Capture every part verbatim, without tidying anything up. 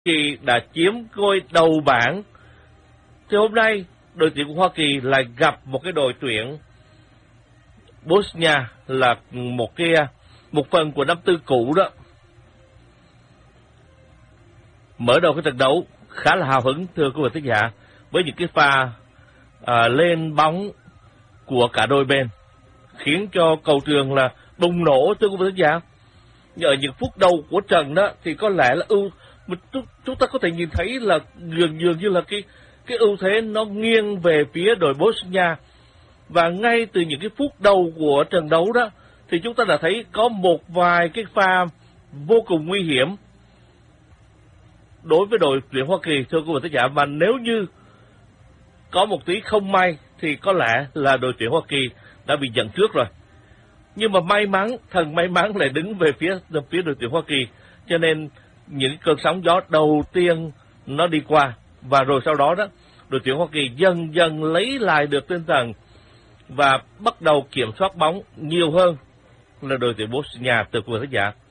Kỳ đã chiếm ngôi đầu bảng. Thì hôm nay đội tuyển của Hoa Kỳ lại gặp một cái đội tuyển Bosnia là một cái một phần của năm tư cũ đó. Mở đầu cái trận đấu khá là hào hứng thưa quý vị khán giả, với những cái pha à, lên bóng của cả đôi bên khiến cho cầu trường là bùng nổ thưa quý vị khán giả. Ở những phút đầu của trận đó thì có lẽ là ưu chúng ta có thể nhìn thấy là dường dường như là cái cái ưu thế nó nghiêng về phía đội Bosnia. Và ngay từ những cái phút đầu của trận đấu đó thì chúng ta đã thấy có một vài cái pha vô cùng nguy hiểm đối với đội tuyển Hoa Kỳ thưa quý vị khán giả, và nếu như có một tí không may thì có lẽ là đội tuyển Hoa Kỳ đã bị dẫn trước rồi. Nhưng mà may mắn, thần may mắn lại đứng về phía phía đội tuyển Hoa Kỳ, cho nên những cơn sóng gió đầu tiên nó đi qua, và rồi sau đó đó đội tuyển Hoa Kỳ dần dần lấy lại được tinh thần và bắt đầu kiểm soát bóng nhiều hơn là đội tuyển Bosnia từ quý vị khán giả.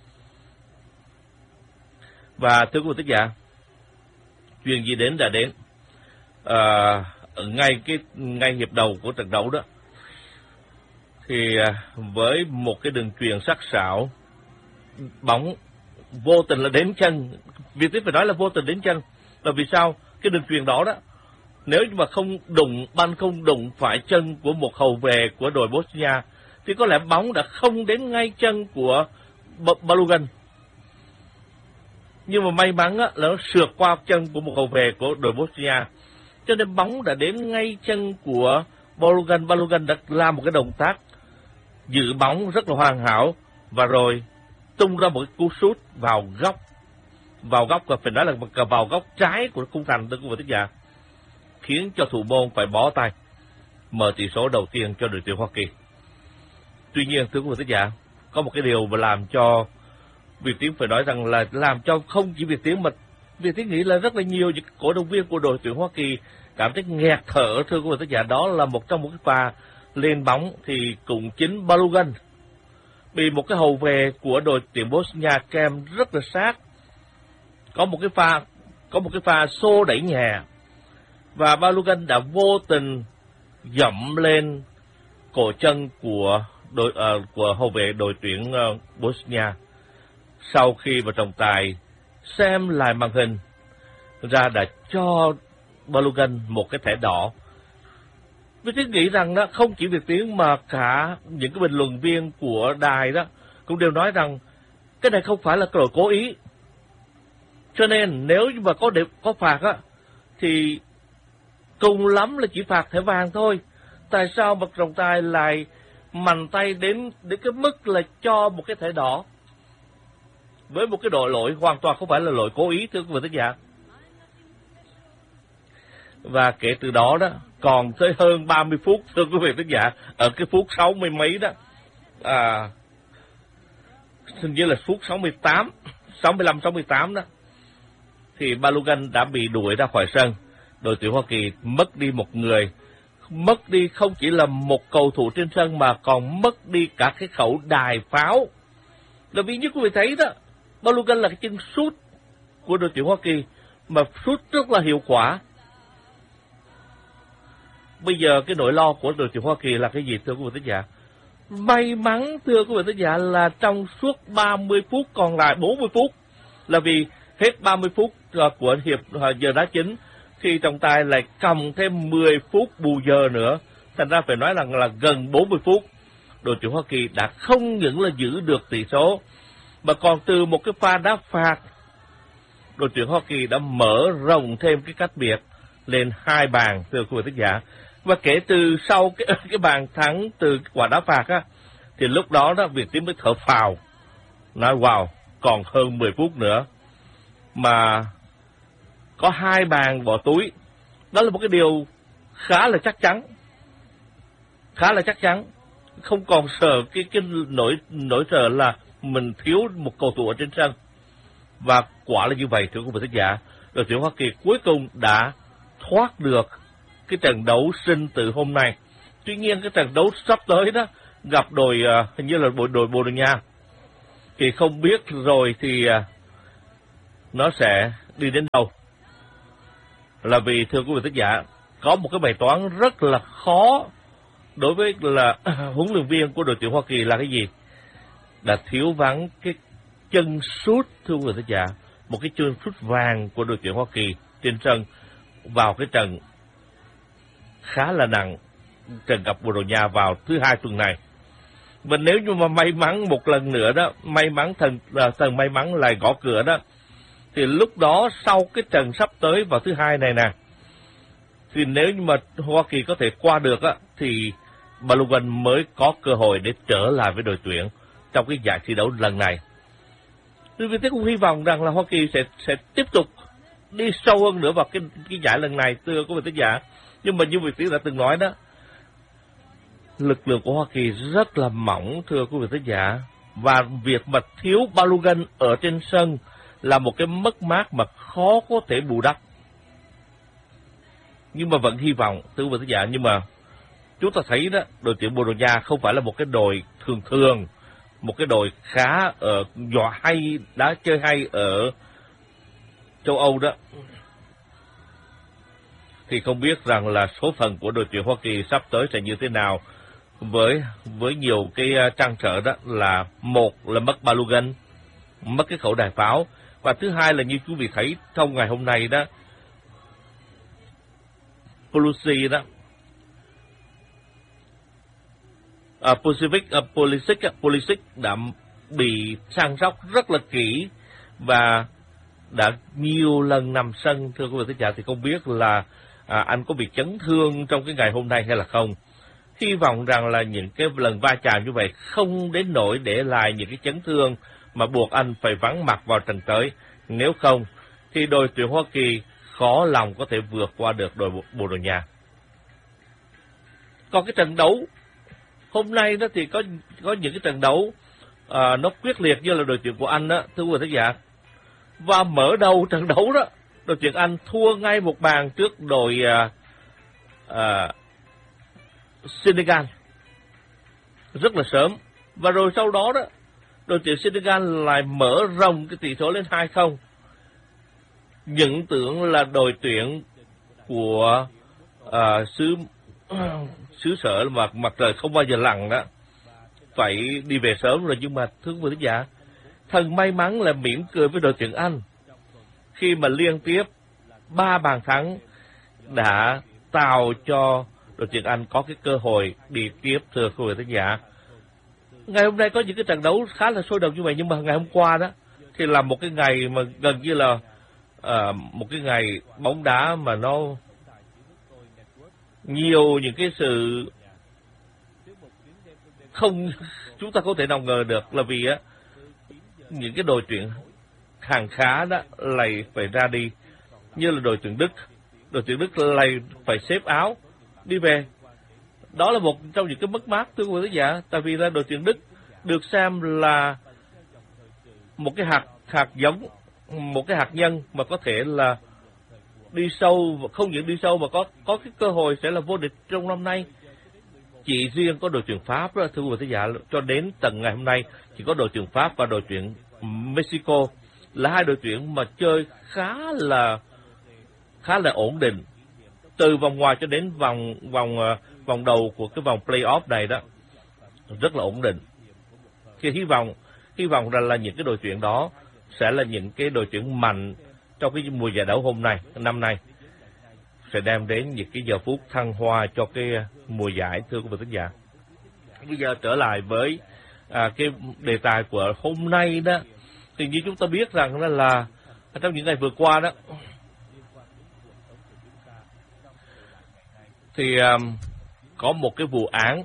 Và thưa quý vị khán giả, chuyện gì đến đã đến. À, ngay cái ngay hiệp đầu của trận đấu đó thì với một cái đường chuyền sắc sảo, bóng vô tình là đến chân. Việc tiếp phải nói là vô tình đến chân là vì sao? Cái đường chuyền đó đó, nếu như mà không đụng banh, không đụng phải chân của một hậu vệ của đội Bosnia thì có lẽ bóng đã không đến ngay chân của Balogun. Nhưng mà may mắn á, là nó sượt qua chân của một hậu vệ của đội Bosnia, cho nên bóng đã đến ngay chân của Balogun. Balogun đã làm một cái động tác giữ bóng rất là hoàn hảo và rồi tung ra một cái cú sút vào góc, vào góc và phải nói là vào góc trái của khung thành của quý vị khán giả, khiến cho thủ môn phải bó tay, mở tỷ số đầu tiên cho đội tuyển Hoa Kỳ. Tuy nhiên thưa quý vị khán giả, có một cái điều mà làm cho Việt Tiến phải nói rằng là làm cho không chỉ Việt Tiến mà Việt Tiến nghĩ là rất là nhiều những cổ động viên của đội tuyển Hoa Kỳ cảm thấy nghẹt thở thưa quý vị khán giả. Đó là một trong một cái pha lên bóng thì cũng chính Balogun bị một cái hậu vệ của đội tuyển Bosnia kèm rất là sát. Có một cái pha có một cái pha xô đẩy nhẹ và Balogun đã vô tình dẫm lên cổ chân của đội uh, của hậu vệ đội tuyển uh, Bosnia. Sau khi vào trọng tài xem lại màn hình ra đã cho Balogun một cái thẻ đỏ. Việt Tiến nghĩ rằng đó không chỉ Việt Tiến mà cả những cái bình luận viên của đài đó cũng đều nói rằng cái này không phải là lỗi cố ý. Cho nên nếu như mà có để có phạt á thì cùng lắm là chỉ phạt thẻ vàng thôi. Tại sao mà trọng tài lại mạnh tay đến đến cái mức là cho một cái thẻ đỏ với một cái đội lỗi hoàn toàn không phải là lỗi cố ý thưa quý vị khán giả. Và kể từ đó đó còn tới hơn ba mươi phút thưa quý vị khán giả, ở cái phút sáu mươi mấy đó, à, hình như là phút sáu mươi tám, sáu mươi lăm, sáu mươi tám đó, thì Balogun đã bị đuổi ra khỏi sân. Đội tuyển Hoa Kỳ mất đi một người, mất đi không chỉ là một cầu thủ trên sân mà còn mất đi cả cái khẩu đài pháo. Là vì như quý vị thấy đó, Balogun là cái chân sút của đội tuyển Hoa Kỳ mà sút rất là hiệu quả. Bây giờ cái nỗi lo của đội tuyển Hoa Kỳ là cái gì thưa quý vị khán giả? May mắn thưa quý vị khán giả là trong suốt ba mươi phút còn lại, bốn mươi phút, là vì hết ba mươi phút của hiệp giờ đá chính thì trọng tài lại cầm thêm mười phút bù giờ nữa, thành ra phải nói rằng là, là gần bốn mươi phút đội tuyển Hoa Kỳ đã không những là giữ được tỷ số mà còn từ một cái pha đá phạt, đội tuyển Hoa Kỳ đã mở rộng thêm cái cách biệt lên hai bàn thưa quý vị khán giả. Và kể từ sau cái cái bàn thắng từ quả đá phạt á thì lúc đó đó Việt Tiến mới thở phào, nói wow, còn hơn mười phút nữa mà có hai bàn bỏ túi. Đó là một cái điều khá là chắc chắn, khá là chắc chắn, không còn sợ cái cái nỗi nỗi sợ là mình thiếu một cầu thủ ở trên sân. Và quả là như vậy thưa quý vị khán giả, đội tuyển Hoa Kỳ cuối cùng đã thoát được cái trận đấu sinh tử hôm nay. Tuy nhiên cái trận đấu sắp tới đó gặp đội uh, hình như là đội đội Bồ Đào Nha thì không biết rồi thì uh, nó sẽ đi đến đâu. Là vì thưa quý vị thính giả, có một cái bài toán rất là khó đối với là huấn luyện viên của đội tuyển Hoa Kỳ là cái gì? Là thiếu vắng cái chân sút, thưa quý vị thính giả, một cái chân sút vàng của đội tuyển Hoa Kỳ trên sân vào cái trận khá là nặng, trận gặp Bồ Đào Nha vào thứ hai tuần này. Và nếu như mà may mắn một lần nữa đó, may mắn thần thần may mắn lại gõ cửa đó, thì lúc đó sau cái trận sắp tới vào thứ hai này nè, thì nếu như mà Hoa Kỳ có thể qua được á, thì Balogun mới có cơ hội để trở lại với đội tuyển trong cái giải thi đấu lần này. Tuy nhiên tôi cũng hy vọng rằng là Hoa Kỳ sẽ sẽ tiếp tục đi sâu hơn nữa vào cái cái giải lần này, thưa quý vị thính giả. Nhưng mà như vị trí đã từng nói đó, lực lượng của Hoa Kỳ rất là mỏng, thưa quý vị thính giả, và việc mà thiếu Balogun ở trên sân là một cái mất mát mà khó có thể bù đắp. Nhưng mà vẫn hy vọng, thưa quý vị thính giả, nhưng mà chúng ta thấy đó, đội tuyển Bồ Đào Nha không phải là một cái đội thường thường, một cái đội khá ở dọa hay, đã chơi hay ở châu Âu đó. Thì không biết rằng là số phận của đội tuyển Hoa Kỳ sắp tới sẽ như thế nào, với với nhiều cái trăn trở đó, là một là mất Balogun, mất cái khẩu đài pháo, và thứ hai là như quý vị thấy trong ngày hôm nay đó, Pelosi đó, uh, Pacific, uh, Pulisic, uh, Pulisic đã bị săn sóc rất là kỹ và đã nhiều lần nằm sân, thưa quý vị thính giả. Thì không biết là à, anh có bị chấn thương trong cái ngày hôm nay hay là không. Hy vọng rằng là những cái lần va chạm như vậy không đến nỗi để lại những cái chấn thương mà buộc anh phải vắng mặt vào trận tới. Nếu không thì đội tuyển Hoa Kỳ khó lòng có thể vượt qua được đội Bồ Đào Nha. Còn cái trận đấu hôm nay đó thì có có những cái trận đấu à, nó quyết liệt như là đội tuyển của Anh đó, thưa quý vị thính giả. Và mở đầu trận đấu đó, đội tuyển Anh thua ngay một bàn trước đội à, à, Senegal rất là sớm. Và rồi sau đó đó, đội tuyển Senegal lại mở rộng cái tỷ số lên hai không. Những tưởng là đội tuyển của à, xứ xứ sở mà mặt trời không bao giờ lặn đó phải đi về sớm rồi. Nhưng mà thưa quý vị thính giả, thần may mắn là mỉm cười với đội tuyển Anh khi mà liên tiếp ba bàn thắng đã tạo cho đội tuyển Anh có cái cơ hội đi tiếp, thưa quý vị thính giả. Ngày hôm nay có những cái trận đấu khá là sôi động như vậy, nhưng mà ngày hôm qua đó thì là một cái ngày mà gần như là uh, một cái ngày bóng đá mà nó nhiều những cái sự không chúng ta không thể nào ngờ được, là vì á những cái đội tuyển hàng khá đó lại phải ra đi, như là đội tuyển Đức. Đội tuyển Đức lại phải xếp áo đi về. Đó là một trong những cái mất mát, thưa quý vị khán giả. Tại vì là đội tuyển Đức được xem là một cái hạt hạt giống, một cái hạt nhân mà có thể là đi sâu, không những đi sâu mà có có cái cơ hội sẽ là vô địch trong năm nay. Chỉ riêng có đội tuyển Pháp đó, thưa quý vị khán giả, cho đến tận ngày hôm nay chỉ có đội tuyển Pháp và đội tuyển Mexico là hai đội tuyển mà chơi khá là khá là ổn định từ vòng ngoài cho đến vòng vòng vòng đầu của cái vòng playoff này đó, rất là ổn định. Thì hy vọng hy vọng rằng là những cái đội tuyển đó sẽ là những cái đội tuyển mạnh trong cái mùa giải đấu hôm nay, năm nay, sẽ đem đến những cái giờ phút thăng hoa cho cái mùa giải, thưa quý vị khán giả. Bây giờ trở lại với à, cái đề tài của hôm nay đó, thì như chúng ta biết rằng đó là trong những ngày vừa qua đó, thì um, có một cái vụ án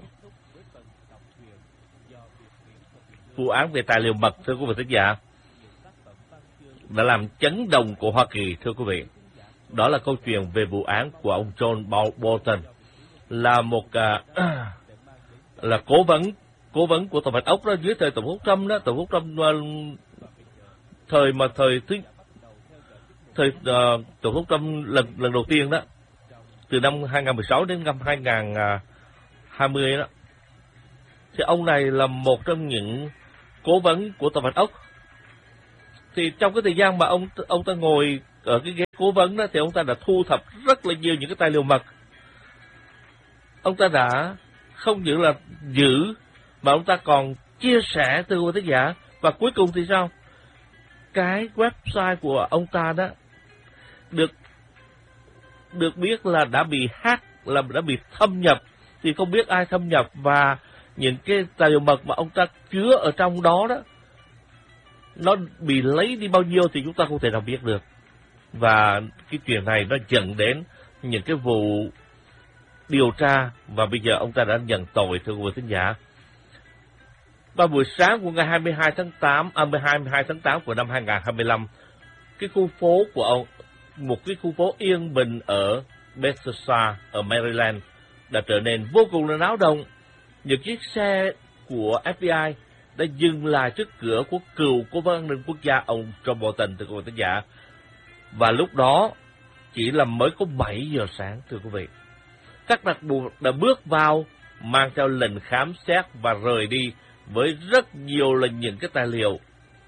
vụ án về tài liệu mật, thưa quý vị khán giả, đã làm chấn động của Hoa Kỳ, thưa quý vị. Đó là câu chuyện về vụ án của ông John Bolton, là một uh, là cố vấn cố vấn của Tổng thống Úc đó, dưới thời Tổng thống Trump đó. Tổng thống Trump uh, thời mà thời thứ thời uh, Tổng thống Trump lần lần đầu tiên đó, từ năm hai không một sáu đến năm hai không hai không đó, thì ông này là một trong những cố vấn của Tổng thống Úc. Thì trong cái thời gian mà ông ông ta ngồi ở cái ghế cố vấn đó thì ông ta đã thu thập rất là nhiều những cái tài liệu mật. Ông ta đã không những là giữ mà ông ta còn chia sẻ từ quý thính giả. Và cuối cùng thì sao? Cái website của ông ta đó được được biết là đã bị hack, là đã bị thâm nhập, thì không biết ai thâm nhập, và những cái tài liệu mật mà ông ta chứa ở trong đó đó nó bị lấy đi bao nhiêu thì chúng ta không thể nào biết được. Và cái chuyện này nó dẫn đến những cái vụ điều tra, và bây giờ ông ta đã nhận tội, thưa quý thính giả. Vào buổi sáng của ngày hai mươi hai tháng tám, à, hai mươi hai tháng tám của năm hai nghìn không trăm hai mươi lăm, cái khu phố của ông, một cái khu phố yên bình ở Bethesda, ở Maryland, đã trở nên vô cùng là náo động. Những chiếc xe của ép bê i đã dừng lại trước cửa của cựu cố vấn an ninh quốc gia ông John Bolton, thưa quý thính giả. Và lúc đó chỉ là mới có bảy giờ sáng, thưa quý vị. Các đặc vụ đã bước vào, mang theo lệnh khám xét và rời đi với rất nhiều là những cái tài liệu.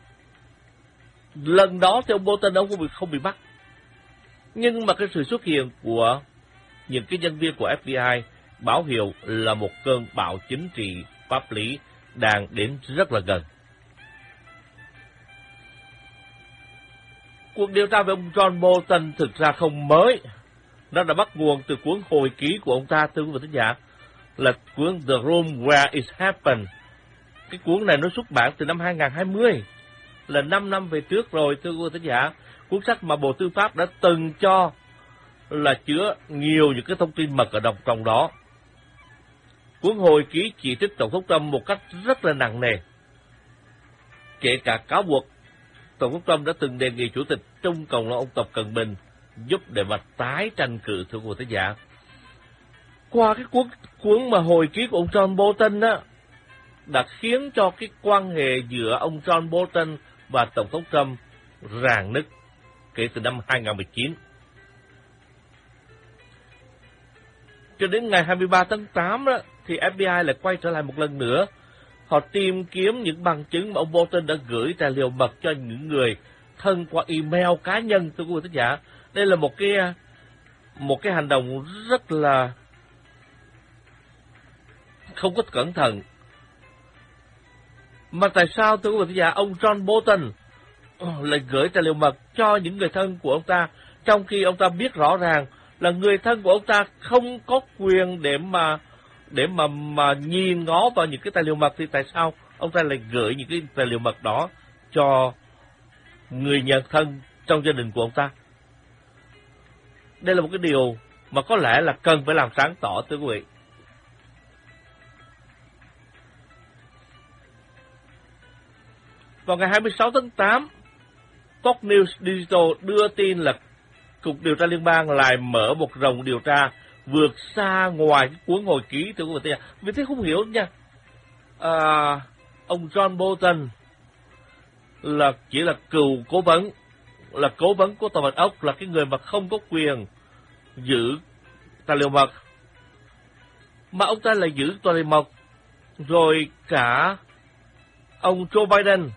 Lần đó thì ông Bolton ông không bị, không bị bắt. Nhưng mà cái sự xuất hiện của những cái nhân viên của ép bê i báo hiệu là một cơn bão chính trị pháp lý đang đến rất là gần. Cuộc điều tra về ông John Bolton thực ra không mới. Nó đã bắt nguồn từ cuốn hồi ký của ông ta, thưa quý vị thính giả, là cuốn The Room Where It Happened. Cái cuốn này nó xuất bản từ năm hai nghìn không trăm hai mươi, là năm năm về trước rồi, thưa quý vị thính giả. Cuốn sách mà Bộ Tư pháp đã từng cho là chứa nhiều những cái thông tin mật ở trong, trong đó. Cuốn hồi ký chỉ trích Tổng thống Trump một cách rất là nặng nề. Kể cả cáo buộc Tổng thống Trump đã từng đề nghị Chủ tịch Trung Cộng là ông Tập Cận Bình giúp để mà tái tranh cử, thưa quý vị thính giả. Qua cái cuốn cuốn mà hồi ký của ông John Bolton đó đã khiến cho cái quan hệ giữa ông John Bolton và Tổng thống Trump rạn nứt kể từ năm hai nghìn không trăm mười chín. Cho đến ngày hai mươi ba tháng tám đó, thì ép bê i lại quay trở lại một lần nữa. Họ tìm kiếm những bằng chứng mà ông Bolton đã gửi tài liệu mật cho những người thân qua email cá nhân, thưa quý vị thính giả. Đây là một cái một cái hành động rất là không có cẩn thận. Mà tại sao, thưa quý vị thính giả, ông John Bolton lại gửi tài liệu mật cho những người thân của ông ta, trong khi ông ta biết rõ ràng là người thân của ông ta không có quyền để mà để mà mà nhìn ngó vào những cái tài liệu mật, thì tại sao ông ta lại gửi những cái tài liệu mật đó cho người nhân thân trong gia đình của ông ta? Đây là một cái điều mà có lẽ là cần phải làm sáng tỏ, thưa quý vị. Vào ngày hai mươi sáu tháng tám, Fox News Digital đưa tin là Cục Điều tra Liên bang lại mở một rộng điều tra vượt xa ngoài cái cuốn hồi ký, thưa quý vị. Vì thế không hiểu nha. À, ông John Bolton là chỉ là cựu cố vấn, là cố vấn của Tòa Bạch Ốc, là cái người mà không có quyền giữ tài liệu mật, mà ông ta lại giữ tài liệu mật. Rồi cả ông Joe Biden,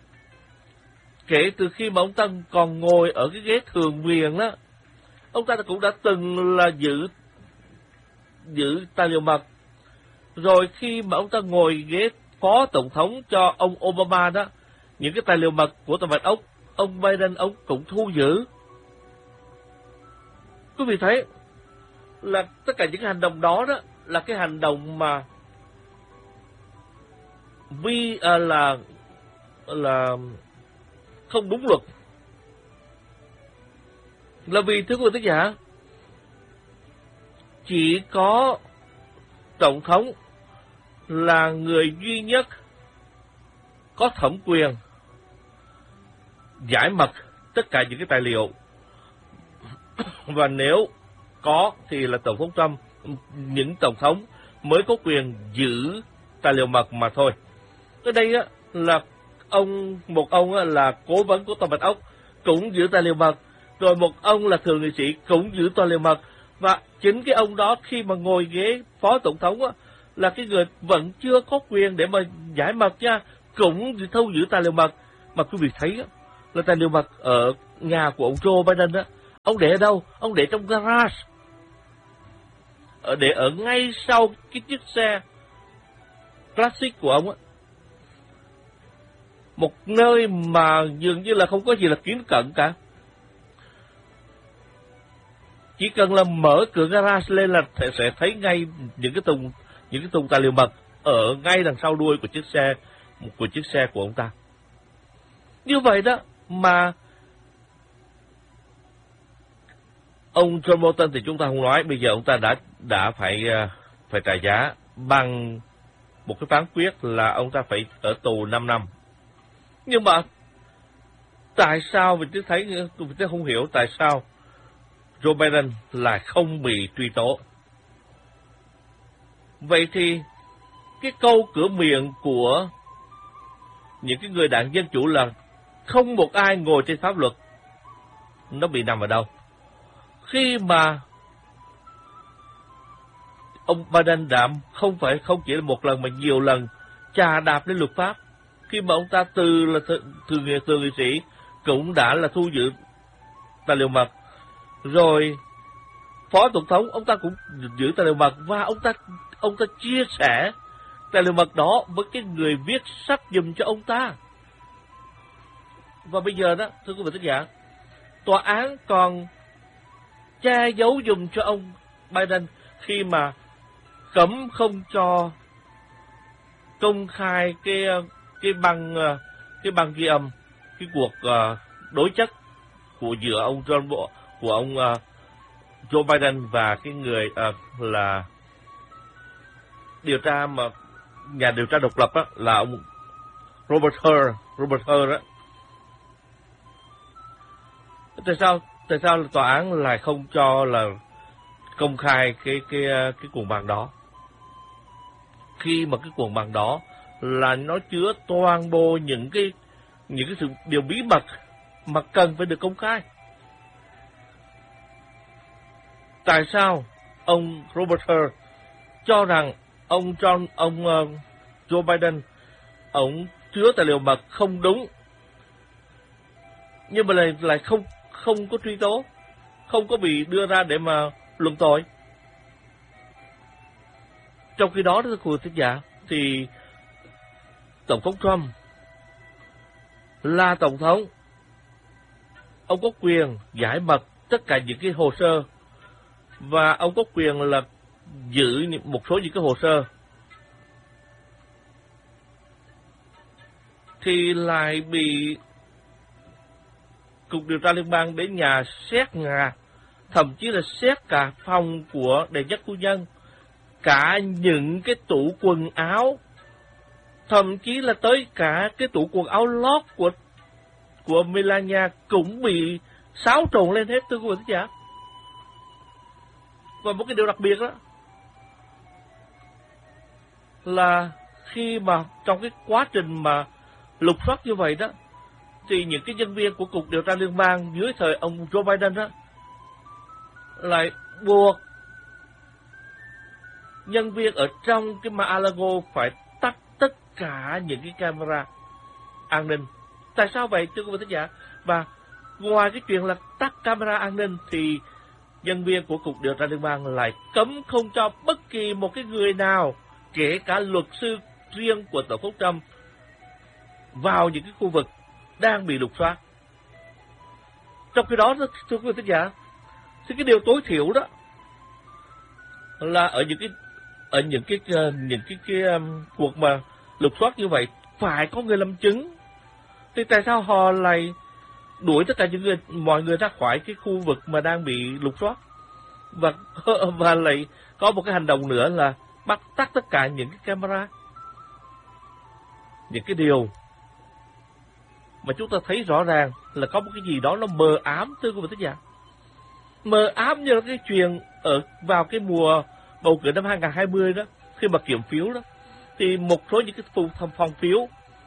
kể từ khi mà ông ta còn ngồi ở cái ghế thượng viện đó, ông ta cũng đã từng là giữ giữ tài liệu mật. Rồi khi mà ông ta ngồi ghế phó tổng thống cho ông Obama đó, những cái tài liệu mật của Tòa Bạch Ốc, ông Biden ông cũng thu giữ. Quý vị thấy là tất cả những hành động đó đó là cái hành động mà vì à, là là không đúng luật. Là vì, thưa quý vị thính giả, chỉ có tổng thống là người duy nhất có thẩm quyền giải mật tất cả những cái tài liệu. Và nếu có thì là Tổng thống Trump, những tổng thống mới có quyền giữ tài liệu mật mà thôi. Ở đây á, là ông một ông á, là cố vấn của Tòa Bạch Ốc cũng giữ tài liệu mật, rồi một ông là thượng nghị sĩ cũng giữ tài liệu mật, và chính cái ông đó khi mà ngồi ghế phó tổng thống á, là cái người vẫn chưa có quyền để mà giải mật nha, cũng thu giữ tài liệu mật. Mà quý vị thấy á, là tài liệu mật ở nhà của ông Joe Biden đó, ông để ở đâu? Ông để trong garage, ở để ở ngay sau cái chiếc xe Classic của ông á. Một nơi mà dường như là không có gì là kín cận cả. Chỉ cần là mở cửa garage lên là sẽ thấy ngay những cái thùng những cái thùng tài liệu mật ở ngay đằng sau đuôi của chiếc xe của chiếc xe của ông ta. Như vậy đó mà ông John Bolton thì chúng ta không nói, bây giờ ông ta đã đã phải phải trả giá bằng một cái phán quyết là ông ta phải ở tù năm năm. Nhưng mà tại sao mình cứ thấy mình cứ không hiểu tại sao Joe Biden lại không bị truy tố. Vậy thì cái câu cửa miệng của những cái người đảng Dân Chủ là không một ai ngồi trên pháp luật, nó bị nằm ở đâu? Khi mà ông Biden đã không phải không chỉ là một lần mà nhiều lần chà đạp lên luật pháp, khi mà ông ta từ là từ nghệ từ nghị sĩ cũng đã là thu giữ tài liệu mật, rồi phó tổng thống ông ta cũng giữ tài liệu mật, và ông ta ông ta chia sẻ tài liệu mật đó với cái người viết sách giùm cho ông ta. Và bây giờ đó, thưa quý vị thính giả, tòa án còn che giấu giùm cho ông Biden khi mà cấm không cho công khai cái cái băng cái băng ghi âm cái cuộc đối chất của giữa ông John của ông Joe Biden và cái người uh, là điều tra mà nhà điều tra độc lập á, là ông Robert Hur, Robert Hur đó. Tại sao tại sao tòa án lại không cho là công khai cái cái cái cuồng bằng đó? Khi mà cái cuồng bằng đó là nó chứa toàn bộ những cái những cái sự điều bí mật mà cần phải được công khai. Tại sao ông Robert Hur cho rằng ông John, ông uh, Joe Biden, ông chứa tài liệu mật không đúng, nhưng mà lại lại không không có truy tố, không có bị đưa ra để mà luận tội? Trong khi đó, thưa quý vị thính giả, thì tổng thống Trump là tổng thống, ông có quyền giải mật tất cả những cái hồ sơ, và ông có quyền là giữ một số những cái hồ sơ, thì lại bị Cục Điều tra Liên bang đến nhà xét nhà, thậm chí là xét cả phòng của đệ nhất phu nhân, cả những cái tủ quần áo, thậm chí là tới cả cái tủ quần áo lót của của Melania cũng bị xáo trộn lên hết, thưa quý vị thính giả. Và một cái điều đặc biệt đó là khi mà trong cái quá trình mà lục soát như vậy đó, thì những cái nhân viên của Cục Điều tra Liên bang dưới thời ông Joe Biden đó lại buộc nhân viên ở trong cái Mar-a-Lago phải tắt tất cả những cái camera an ninh. Tại sao vậy, thưa quý vị thính giả? Và ngoài cái chuyện là tắt camera an ninh thì nhân viên của Cục Điều tra Liên bang lại cấm không cho bất kỳ một cái người nào, kể cả luật sư riêng của Tổng thống Trump, vào những cái khu vực đang bị lục soát. Trong khi đó, thưa quý vị thính giả, thì cái điều tối thiểu đó là ở những cái ở những cái những cái, cái um, cuộc mà lục soát như vậy phải có người làm chứng. Thì tại sao họ lại đuổi tất cả những người mọi người ra khỏi cái khu vực mà đang bị lục soát, và và lại có một cái hành động nữa là bắt tắt tất cả những cái camera? Những cái điều mà chúng ta thấy rõ ràng là có một cái gì đó nó mờ ám, thưa quý vị thính giả. Mờ ám như là cái chuyện ở vào cái mùa bầu cử năm hai không hai không đó, khi mà kiểm phiếu đó, thì một số những cái phòng, phòng phiếu,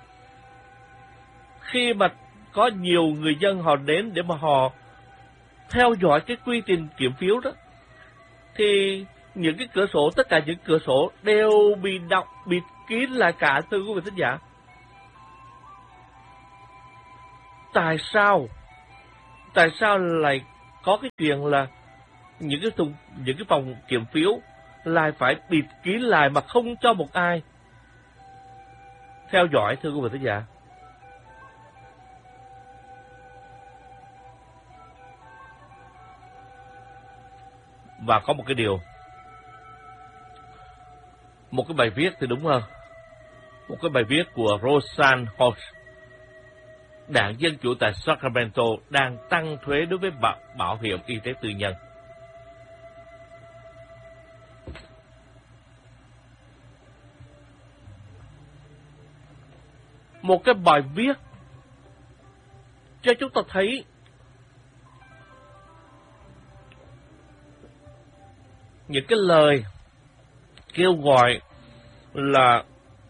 khi mà có nhiều người dân họ đến để mà họ theo dõi cái quy trình kiểm phiếu đó, thì những cái cửa sổ, tất cả những cửa sổ đều bị đóng, bịt kín lại cả, thưa quý vị thính giả. Tại sao tại sao lại có cái chuyện là những cái thùng, những cái phòng kiểm phiếu lại phải bịt kín lại mà không cho một ai theo dõi, thưa quý vị thính giả? Và có một cái điều, một cái bài viết thì đúng hơn, một cái bài viết của Roseanne Holt, Đảng Dân Chủ tại Sacramento đang tăng thuế đối với bảo, bảo hiểm y tế tư nhân. Một cái bài viết cho chúng ta thấy những cái lời kêu gọi là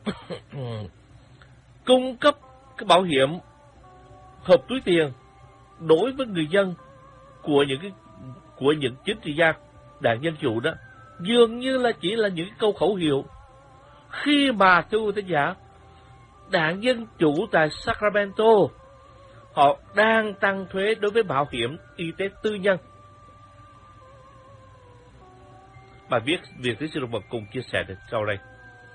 cung cấp cái bảo hiểm hợp túi tiền đối với người dân của những cái của những chính trị gia Đảng Dân Chủ đó, dường như là chỉ là những câu khẩu hiệu, khi mà thưa quý thính giả, Đảng Dân Chủ tại Sacramento họ đang tăng thuế đối với bảo hiểm y tế tư nhân. Bài viết Việt Tiến sĩ Động Vật cùng chia sẻ được sau đây.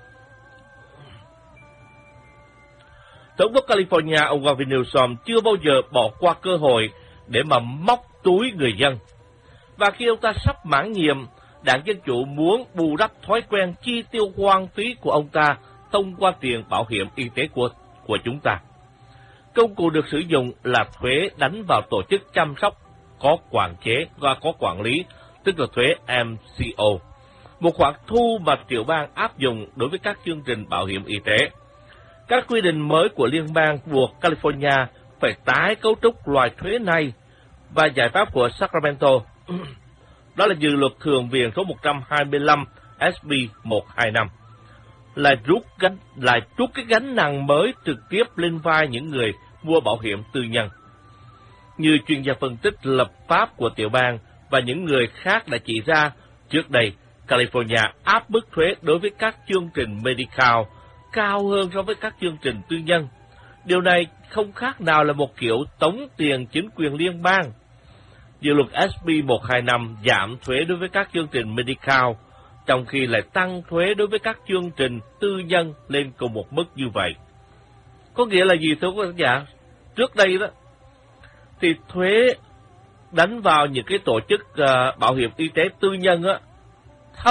Thống đốc California ông Gavin Newsom chưa bao giờ bỏ qua cơ hội để mà móc túi người dân. Và khi ông ta sắp mãn nhiệm, Đảng Dân Chủ muốn bù đắp thói quen chi tiêu hoang phí của ông ta thông qua tiền bảo hiểm y tế của, của chúng ta. Công cụ được sử dụng là thuế đánh vào tổ chức chăm sóc có quản chế và có quản lý, tức là thuế em xê o, một khoản thu mà tiểu bang áp dụng đối với các chương trình bảo hiểm y tế. Các quy định mới của liên bang buộc California phải tái cấu trúc loại thuế này, và giải pháp của Sacramento đó là dự luật thường viện số một trăm hai mươi lăm S B một trăm hai mươi lăm lại rút gánh lại rút cái gánh nặng mới trực tiếp lên vai những người mua bảo hiểm tư nhân. Như chuyên gia phân tích lập pháp của tiểu bang và những người khác đã chỉ ra, trước đây California áp mức thuế đối với các chương trình Medicaid cao hơn so với các chương trình tư nhân. Điều này không khác nào là một kiểu tống tiền chính quyền liên bang. Dự luật S B một trăm hai mươi lăm giảm thuế đối với các chương trình Medicaid, trong khi lại tăng thuế đối với các chương trình tư nhân lên cùng một mức như vậy. Có nghĩa là gì thưa quý vị? Trước đây đó, thì thuế đánh vào những cái tổ chức uh, bảo hiểm y tế tư nhân á, thấp,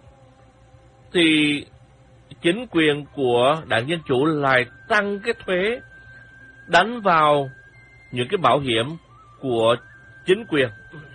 thì chính quyền của Đảng Dân Chủ lại tăng cái thuế đánh vào những cái bảo hiểm của chính quyền,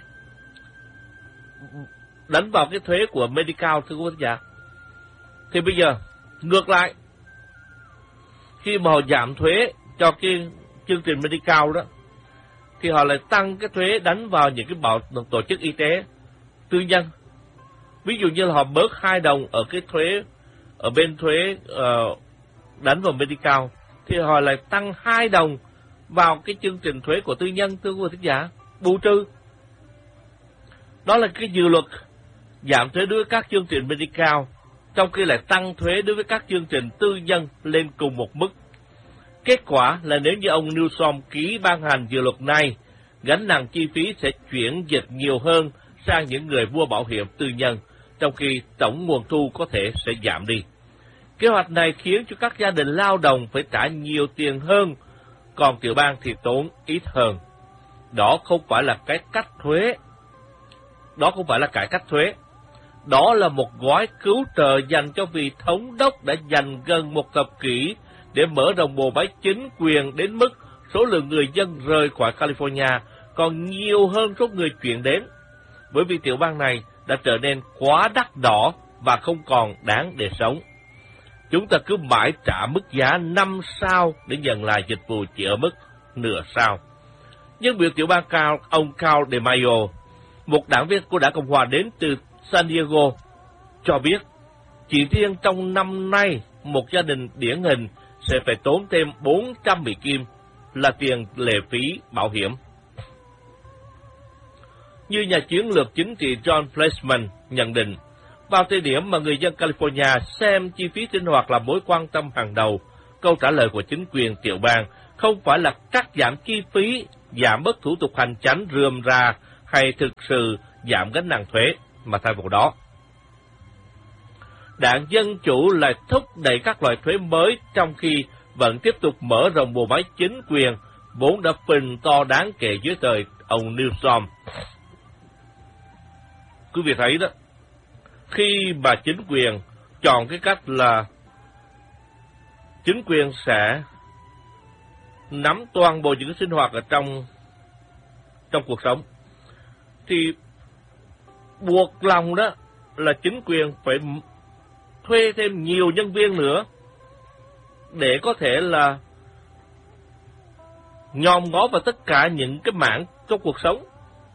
đánh vào cái thuế của Medicaid, thưa quý vị. Thì bây giờ ngược lại, khi mà họ giảm thuế cho cái chương trình Medicaid đó, thì họ lại tăng cái thuế đánh vào những cái bảo tổ chức y tế tư nhân. Ví dụ như là họ bớt hai đồng ở cái thuế, ở bên thuế uh, đánh vào Medicaid, thì họ lại tăng hai đồng vào cái chương trình thuế của tư nhân, thưa quý vị thính giả, bù trừ. Đó là cái dự luật giảm thuế đối với các chương trình Medicaid, trong khi lại tăng thuế đối với các chương trình tư nhân lên cùng một mức. Kết quả là nếu như ông Newsom ký ban hành dự luật này, gánh nặng chi phí sẽ chuyển dịch nhiều hơn sang những người mua bảo hiểm tư nhân, trong khi tổng nguồn thu có thể sẽ giảm đi. Kế hoạch này khiến cho các gia đình lao động phải trả nhiều tiền hơn, còn tiểu bang thì tốn ít hơn. Đó không phải là cái cách thuế. Đó không phải là cải cách thuế. Đó là một gói cứu trợ dành cho vị thống đốc đã dành gần một thập kỷ để mở rộng bộ máy chính quyền đến mức số lượng người dân rời khỏi California còn nhiều hơn số người chuyển đến, bởi vì tiểu bang này đã trở nên quá đắt đỏ và không còn đáng để sống. Chúng ta cứ mãi trả mức giá năm sao để nhận lại dịch vụ chỉ ở mức nửa sao. Nhưng biểu tiểu bang cao, ông Carl DeMaio, một đảng viên của Đảng Cộng Hòa đến từ San Diego, cho biết chỉ riêng trong năm nay, một gia đình điển hình sẽ phải tốn thêm bốn trăm Mỹ Kim là tiền lệ phí bảo hiểm. Như nhà chiến lược chính trị John Fleischman nhận định, vào thời điểm mà người dân California xem chi phí sinh hoạt là mối quan tâm hàng đầu, câu trả lời của chính quyền tiểu bang không phải là cắt giảm chi phí giảm bớt thủ tục hành chính rườm rà hay thực sự giảm gánh nặng thuế, mà thay vào đó, Đảng Dân Chủ lại thúc đẩy các loại thuế mới trong khi vẫn tiếp tục mở rộng bộ máy chính quyền vốn đã phình to đáng kể dưới thời ông Newsom. Quý vị thấy đó, khi mà chính quyền chọn cái cách là chính quyền sẽ nắm toàn bộ những cái sinh hoạt ở trong trong cuộc sống, thì buộc lòng đó là chính quyền phải thuê thêm nhiều nhân viên nữa để có thể là nhòm ngó vào tất cả những cái mảng trong cuộc sống.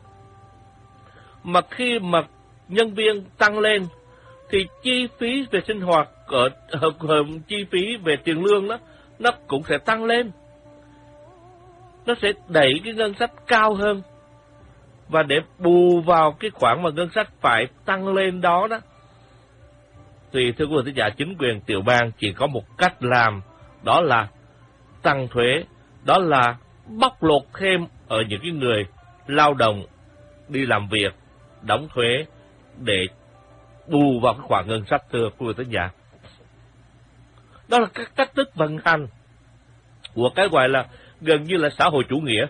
Mà khi mà nhân viên tăng lên thì chi phí về sinh hoạt, ở, ở, ở chi phí về tiền lương đó nó cũng sẽ tăng lên. Nó sẽ đẩy cái ngân sách cao hơn, và để bù vào cái khoản mà ngân sách phải tăng lên đó đó, thì thưa quý vị thính giả, chính quyền tiểu bang chỉ có một cách làm, đó là tăng thuế, đó là bóc lột thêm ở những cái người lao động đi làm việc, đóng thuế để bù vào cái khoản ngân sách, thưa quý vị thính giả. Đó là các cách thức vận hành của cái gọi là gần như là xã hội chủ nghĩa.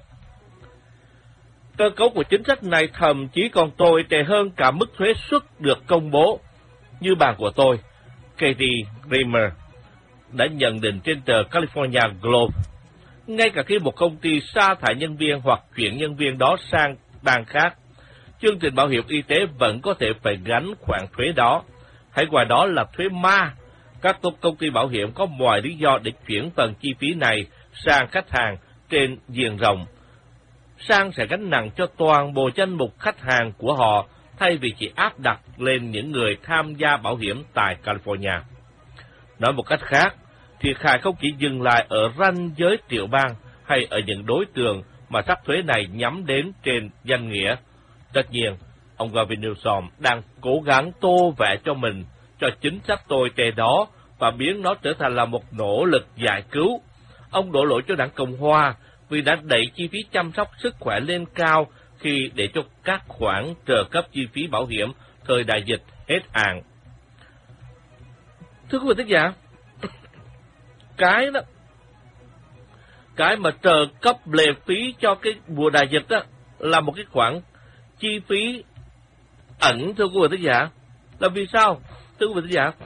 Cơ cấu của chính sách này thậm chí còn tồi tệ hơn cả mức thuế suất được công bố. Như bạn của tôi, Katie Reimer, đã nhận định trên tờ California Globe, ngay cả khi một công ty sa thải nhân viên hoặc chuyển nhân viên đó sang bang khác, chương trình bảo hiểm y tế vẫn có thể phải gánh khoản thuế đó. Hãy gọi đó là thuế ma. Các công ty bảo hiểm có mọi lý do để chuyển phần chi phí này sang khách hàng trên diện rộng. Sang sẽ gánh nặng cho toàn bộ danh mục khách hàng của họ, thay vì chỉ áp đặt lên những người tham gia bảo hiểm tại California. Nói một cách khác, thiệt hại không chỉ dừng lại ở ranh giới tiểu bang hay ở những đối tượng mà sắc thuế này nhắm đến trên danh nghĩa. Tất nhiên, ông Gavin Newsom đang cố gắng tô vẽ cho mình cho chính sách tồi tệ đó và biến nó trở thành là một nỗ lực giải cứu. Ông đổ lỗi cho đảng Cộng Hòa vì đã đẩy chi phí chăm sóc sức khỏe lên cao khi để cho các khoản trợ cấp chi phí bảo hiểm thời đại dịch hết hạn. Thưa quý vị thính giả, cái đó, cái mà trợ cấp lệ phí cho cái mùa đại dịch đó là một cái khoản chi phí ẩn, thưa quý vị thính giả. Là vì sao? Thưa quý vị thính giả,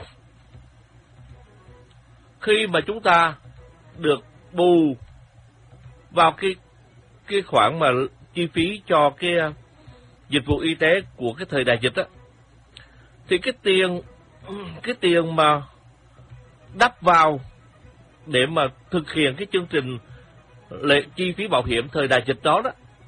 khi mà chúng ta được bù vào cái cái khoản mà chi phí cho cái dịch vụ y tế của cái thời đại dịch á, thì cái tiền cái tiền mà đắp vào để mà thực hiện cái chương trình lệ chi phí bảo hiểm thời đại dịch đó đó,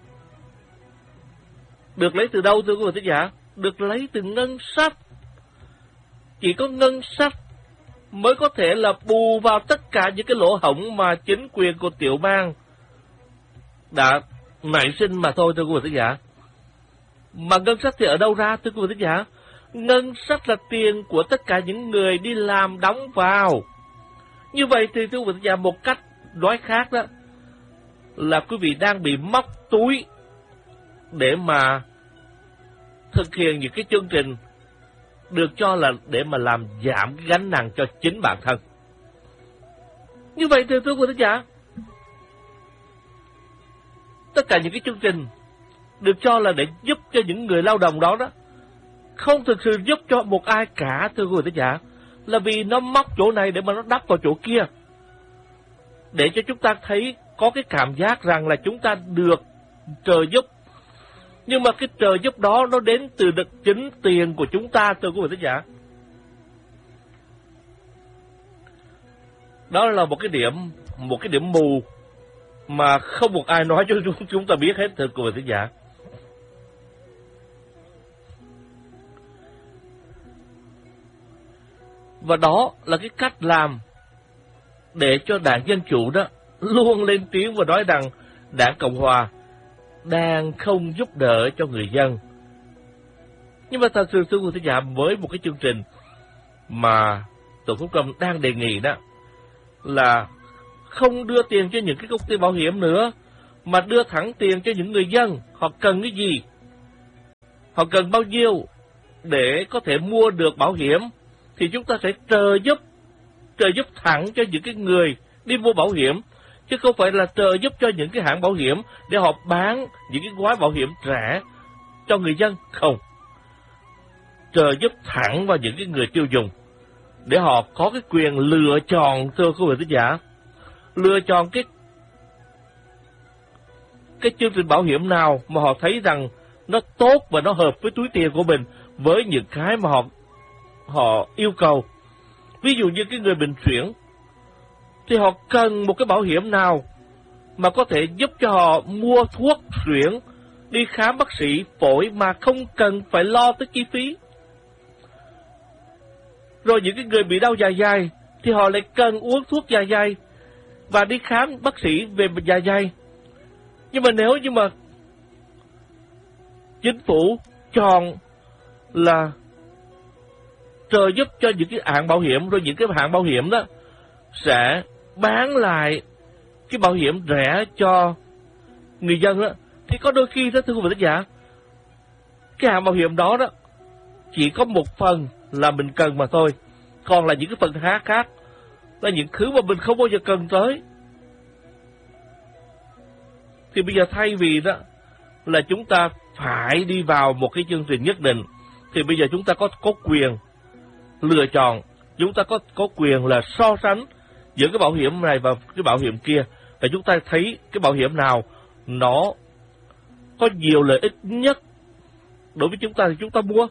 được lấy từ đâu thưa quý vị thính giả? Được lấy từ ngân sách. Chỉ có ngân sách mới có thể là bù vào tất cả những cái lỗ hổng mà chính quyền của tiểu bang đã nảy sinh mà thôi, thưa quý vị thính giả. Mà ngân sách thì ở đâu ra, thưa quý vị thính giả? Ngân sách là tiền của tất cả những người đi làm đóng vào. Như vậy thì thưa quý vị thính giả, một cách nói khác đó là quý vị đang bị móc túi để mà thực hiện những cái chương trình được cho là để mà làm giảm cái gánh nặng cho chính bản thân. Như vậy thì thưa quý vị thính giả, tất cả những cái chương trình được cho là để giúp cho những người lao động đó đó không thực sự giúp cho một ai cả, thưa quý vị thính giả, là vì nó móc chỗ này để mà nó đắp vào chỗ kia, để cho chúng ta thấy có cái cảm giác rằng là chúng ta được trợ giúp. Nhưng mà cái trợ giúp đó nó đến từ được chính tiền của chúng ta, thưa quý vị thính giả. Đó là một cái điểm một cái điểm mù mà không một ai nói cho chúng ta biết hết, thưa quý vị thính giả. Và đó là cái cách làm để cho đảng Dân Chủ đó luôn lên tiếng và nói rằng đảng Cộng Hòa đang không giúp đỡ cho người dân. Nhưng mà thật sự thưa quý vị thính giả, với một cái chương trình mà Tổng thống Trump đang đề nghị đó là không đưa tiền cho những cái công ty bảo hiểm nữa, mà đưa thẳng tiền cho những người dân. Họ cần cái gì? Họ cần bao nhiêu để có thể mua được bảo hiểm, thì chúng ta sẽ trợ giúp, trợ giúp thẳng cho những cái người đi mua bảo hiểm, chứ không phải là trợ giúp cho những cái hãng bảo hiểm để họ bán những cái gói bảo hiểm rẻ cho người dân. Không. Trợ giúp thẳng vào những cái người tiêu dùng để họ có cái quyền lựa chọn, thưa quý vị thính giả, lựa chọn cái cái chương trình bảo hiểm nào mà họ thấy rằng nó tốt và nó hợp với túi tiền của mình, với những cái mà họ họ yêu cầu. Ví dụ như cái người bệnh suyễn thì họ cần một cái bảo hiểm nào mà có thể giúp cho họ mua thuốc suyễn, đi khám bác sĩ phổi mà không cần phải lo tới chi phí. Rồi những cái người bị đau dạ dày thì họ lại cần uống thuốc dạ dày và đi khám bác sĩ về dạ dày. Nhưng mà nếu như mà chính phủ chọn là trợ giúp cho những cái hãng bảo hiểm, rồi những cái hãng bảo hiểm đó sẽ bán lại cái bảo hiểm rẻ cho người dân đó, thì có đôi khi đó, thưa quý vị khán giả, cái hãng bảo hiểm đó đó chỉ có một phần là mình cần mà thôi, còn là những cái phần khác khác là những thứ mà mình không bao giờ cần tới. Thì bây giờ thay vì đó là chúng ta phải đi vào một cái chương trình nhất định, thì bây giờ chúng ta có có quyền lựa chọn, chúng ta có có quyền là so sánh giữa cái bảo hiểm này và cái bảo hiểm kia, và chúng ta thấy cái bảo hiểm nào nó có nhiều lợi ích nhất đối với chúng ta thì chúng ta mua.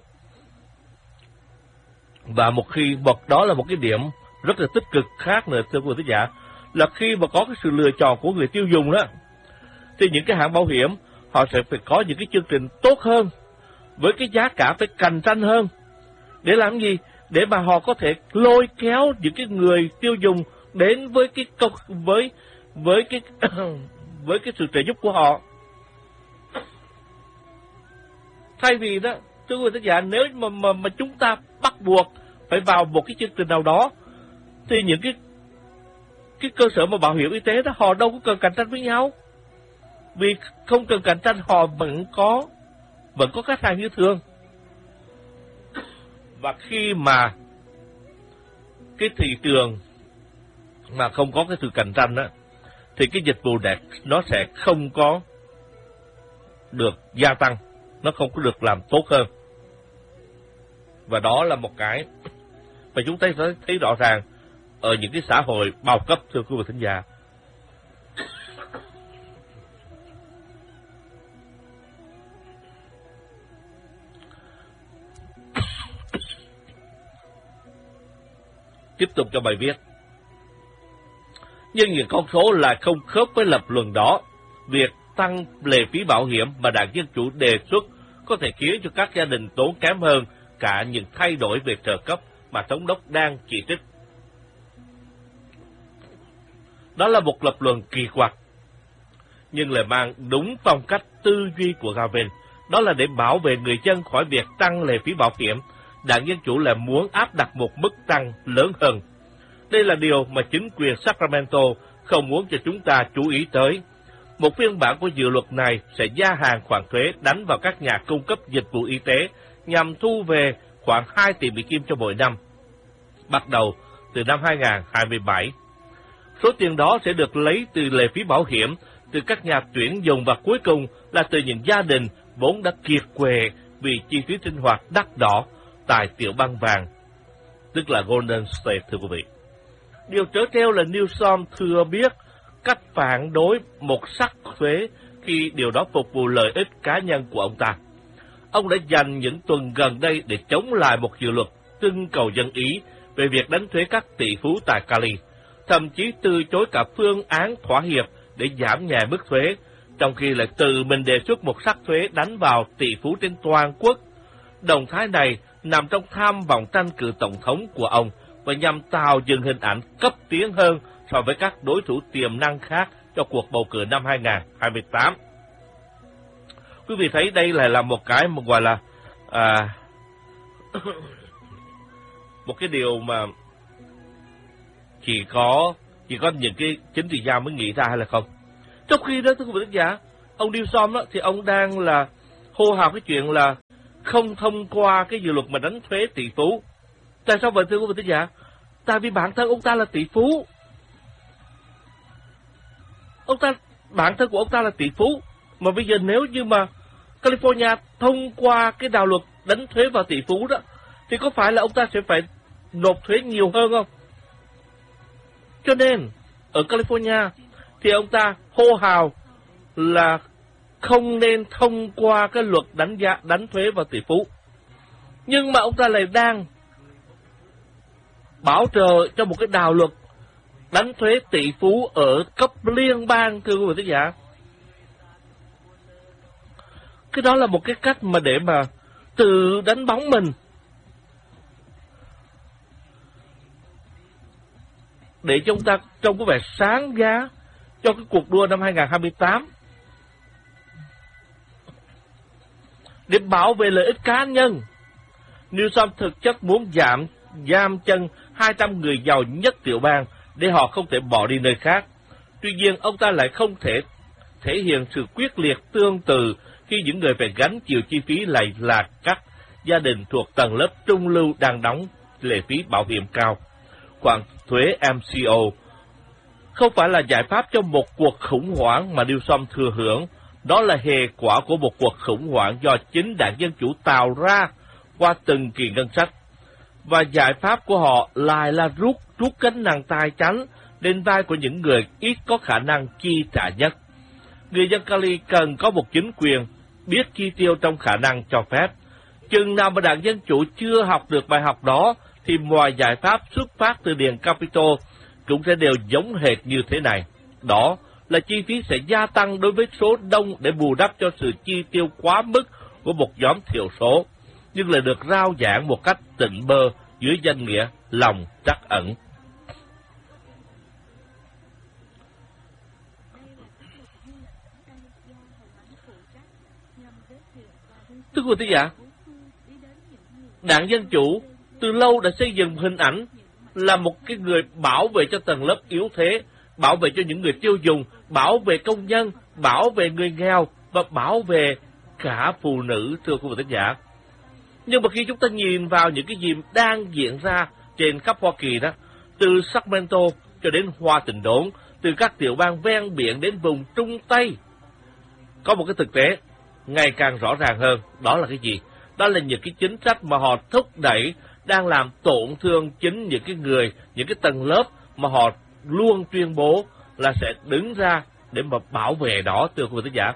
Và một khi một đó là một cái điểm rất là tích cực khác nữa, thưa quý vị khán giả, là khi mà có cái sự lựa chọn của người tiêu dùng đó, thì những cái hãng bảo hiểm họ sẽ phải có những cái chương trình tốt hơn, với cái giá cả phải cạnh tranh hơn. Để làm gì? Để mà họ có thể lôi kéo những cái người tiêu dùng đến với cái công với với cái với cái sự trợ giúp của họ. Thay vì đó, thưa quý vị khán giả, nếu mà mà mà chúng ta bắt buộc phải vào một cái chương trình nào đó, thì những cái cái cơ sở mà bảo hiểm y tế đó họ đâu có cần cạnh tranh với nhau. Vì không cần cạnh tranh, họ vẫn có vẫn có khách hàng như thường. Và khi mà cái thị trường mà không có cái sự cạnh tranh đó, thì cái dịch vụ này nó sẽ không có được gia tăng, nó không có được làm tốt hơn. Và đó là một cái mà chúng ta sẽ thấy rõ ràng ở những cái xã hội bao cấp, thưa quý vị thính giả. Tiếp tục cho bài viết. Nhưng những con số lại không khớp với lập luận đó. Việc tăng lệ phí bảo hiểm mà Đảng Dân Chủ đề xuất có thể khiến cho các gia đình tốn kém hơn cả những thay đổi về trợ cấp mà Thống đốc đang chỉ trích. Đó là một lập luận kỳ quặc, nhưng lại mang đúng phong cách tư duy của Gavin. Đó là để bảo vệ người dân khỏi việc tăng lệ phí bảo hiểm. Đảng Dân Chủ lại muốn áp đặt một mức tăng lớn hơn. Đây là điều mà chính quyền Sacramento không muốn cho chúng ta chú ý tới. Một phiên bản của dự luật này sẽ gia hạn khoản thuế đánh vào các nhà cung cấp dịch vụ y tế nhằm thu về khoảng hai tỷ Mỹ Kim cho mỗi năm, bắt đầu từ năm hai nghìn không trăm hai mươi bảy. Số tiền đó sẽ được lấy từ lệ phí bảo hiểm, từ các nhà tuyển dụng và cuối cùng là từ những gia đình vốn đã kiệt quệ vì chi phí sinh hoạt đắt đỏ tại tiểu bang vàng, tức là Golden State, thưa quý vị. Điều trớ trêu là Newsom thừa biết cách phản đối một sắc thuế khi điều đó phục vụ lợi ích cá nhân của ông ta. Ông đã dành những tuần gần đây để chống lại một dự luật trưng cầu dân Ý về việc đánh thuế các tỷ phú tại Cali, thậm chí từ chối cả phương án thỏa hiệp để giảm nhẹ mức thuế, trong khi lại tự mình đề xuất một sắc thuế đánh vào tỷ phú trên toàn quốc. Động thái này nằm trong tham vọng tranh cử tổng thống của ông và nhằm tạo dựng hình ảnh cấp tiến hơn so với các đối thủ tiềm năng khác cho cuộc bầu cử năm hai nghìn không trăm hai mươi tám. Quý vị thấy đây là, là một cái mà gọi là à, một cái điều mà chỉ có chỉ có những cái chính trị gia mới nghĩ ra hay là không? Trong khi đó thưa quý vị khán giả, ông Newsom đó thì ông đang là hô hào cái chuyện là không thông qua cái dự luật mà đánh thuế tỷ phú. Tại sao vậy thưa quý vị khán giả? Tại vì bản thân ông ta là tỷ phú. Ông ta, bản thân của ông ta là tỷ phú. Mà bây giờ nếu như mà California thông qua cái đạo luật đánh thuế vào tỷ phú đó, thì có phải là ông ta sẽ phải nộp thuế nhiều hơn không? Cho nên, ở California thì ông ta hô hào là không nên thông qua cái luật đánh giá đánh thuế vào tỷ phú. Nhưng mà ông ta lại đang bảo trợ cho một cái đạo luật đánh thuế tỷ phú ở cấp liên bang, thưa quý vị khán giả. Cái đó là một cái cách mà để mà tự đánh bóng mình, để cho chúng ta trông có vẻ sáng giá cho cái cuộc đua năm hai không hai tám, để bảo vệ lợi ích cá nhân. Newsom thực chất muốn giảm giam chân hai trăm người giàu nhất tiểu bang để họ không thể bỏ đi nơi khác. Tuy nhiên, ông ta lại không thể thể hiện sự quyết liệt tương tự khi những người phải gánh chịu chi phí lại là các gia đình thuộc tầng lớp trung lưu đang đóng lệ phí bảo hiểm cao. Khoản thuế em xê o không phải là giải pháp cho một cuộc khủng hoảng mà Newsom thừa hưởng. Đó là hệ quả của một cuộc khủng hoảng do chính đảng Dân Chủ tạo ra qua từng kỳ ngân sách. Và giải pháp của họ lại là rút rút gánh nặng tài chánh lên vai của những người ít có khả năng chi trả nhất. Người dân Cali cần có một chính quyền biết chi tiêu trong khả năng cho phép. Chừng nào mà đảng Dân Chủ chưa học được bài học đó, thì mọi giải pháp xuất phát từ Điện Capitol cũng sẽ đều giống hệt như thế này. Đó là chi phí sẽ gia tăng đối với số đông để bù đắp cho sự chi tiêu quá mức của một nhóm thiểu số, nhưng lại được rao giảng một cách tỉnh bơ dưới danh nghĩa lòng trắc ẩn. Thưa quý vị giả, đảng Dân Chủ từ lâu đã xây dựng hình ảnh là một cái người bảo vệ cho tầng lớp yếu thế, bảo vệ cho những người tiêu dùng, bảo vệ công nhân, bảo vệ người nghèo và bảo vệ cả phụ nữ, thưa quý vị giả. Nhưng mà khi chúng ta nhìn vào những cái gì đang diễn ra trên khắp Hoa Kỳ đó, từ Sacramento cho đến Hoa Tịnh Đốn, từ các tiểu bang ven biển đến vùng Trung Tây, có một cái thực tế ngày càng rõ ràng hơn. Đó là cái gì? Đó là những cái chính sách mà họ thúc đẩy đang làm tổn thương chính những cái người, những cái tầng lớp mà họ luôn tuyên bố là sẽ đứng ra để mà bảo vệ đó, thưa quý vị giả.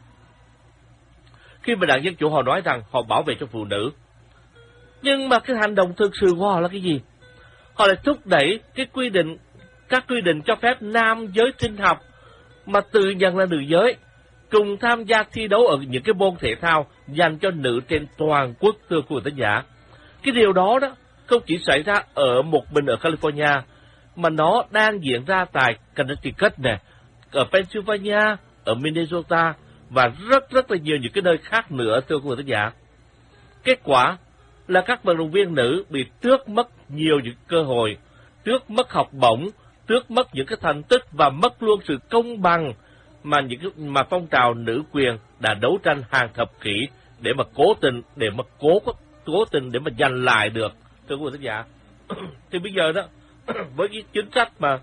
Khi mà đảng Dân Chủ họ nói rằng họ bảo vệ cho phụ nữ, nhưng mà cái hành động thực sự của họ là cái gì? Họ lại thúc đẩy cái quy định, các quy định cho phép nam giới sinh học mà tự nhận là nữ giới cùng tham gia thi đấu ở những cái môn thể thao dành cho nữ trên toàn quốc, thưa quý vị giả. Cái điều đó đó không chỉ xảy ra ở một mình ở California, mà nó đang diễn ra tại Connecticut nè, ở Pennsylvania, ở Minnesota và rất rất là nhiều những cái nơi khác nữa, thưa quý vị giả. Kết quả là các vận động viên nữ bị tước mất nhiều những cơ hội, tước mất học bổng, tước mất những cái thành tích và mất luôn sự công bằng mà những cái, mà phong trào nữ quyền đã đấu tranh hàng thập kỷ để mà cố tình để mà cố cố tình để mà giành lại được, thưa quý vị giả. Thì bây giờ đó với cái chính sách mà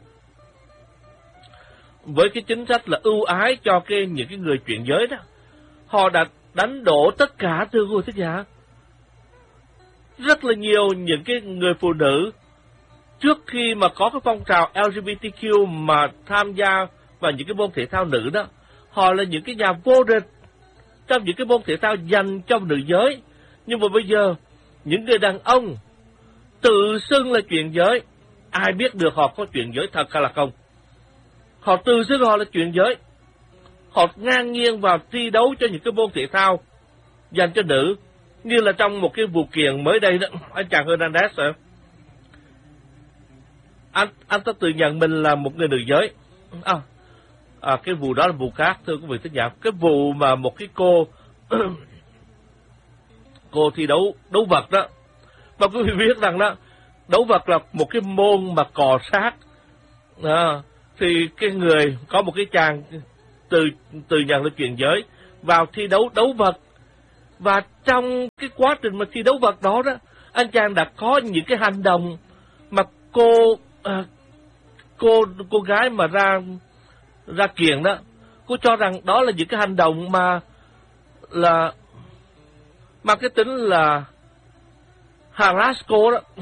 với cái chính sách là ưu ái cho cái những cái người chuyển giới đó, họ đã đánh đổ tất cả, thưa quý vị giả. Rất là nhiều những cái người phụ nữ trước khi mà có cái phong trào L G B T Q mà tham gia vào những cái môn thể thao nữ đó, họ là những cái nhà vô địch trong những cái môn thể thao dành cho nữ giới. Nhưng mà bây giờ những người đàn ông tự xưng là chuyển giới, ai biết được họ có chuyển giới thật hay là không? Họ tự xưng họ là chuyển giới, họ ngang nhiên vào thi đấu cho những cái môn thể thao dành cho nữ, như là trong một cái vụ kiện mới đây đó, anh chàng Hernandez à, anh anh ta tự nhận mình là một người nữ giới. À, à, cái vụ đó là vụ khác, thưa quý vị thính giả. Cái vụ mà một cái cô cô thi đấu đấu vật đó, mà quý vị biết rằng đó, đấu vật là một cái môn mà cò sát. À, thì cái người có một cái chàng từ từ nhận lực chuyển giới vào thi đấu đấu vật. Và trong cái quá trình mà thi đấu vật đó đó, anh chàng đã có những cái hành động mà cô à, cô cô gái mà ra ra kiện đó, cô cho rằng đó là những cái hành động mà là mà cái tính là harass cô đó.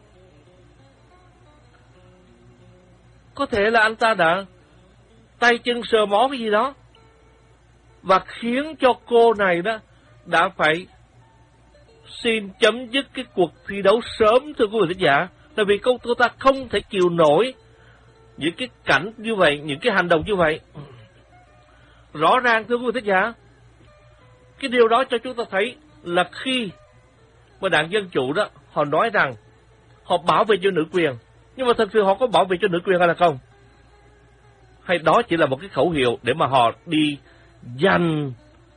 Có thể là anh ta đã tay chân sờ mó cái gì đó và khiến cho cô này đó đã phải xin chấm dứt cái cuộc thi đấu sớm, thưa quý vị thính giả. Tại vì cô, cô ta không thể chịu nổi những cái cảnh như vậy, những cái hành động như vậy. Rõ ràng thưa quý vị thính giả, cái điều đó cho chúng ta thấy là khi mà đảng Dân Chủ đó, họ nói rằng họ bảo vệ cho nữ quyền, nhưng mà thật sự họ có bảo vệ cho nữ quyền hay là không? Hay đó chỉ là một cái khẩu hiệu để mà họ đi giành